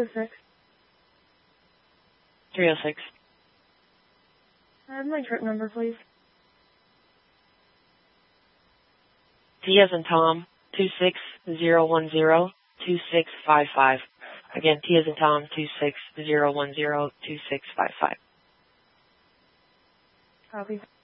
306. 306. My trip number, please. T as in Tom, 26010-2655. Again, T as in Tom, 26010-2655. Copy.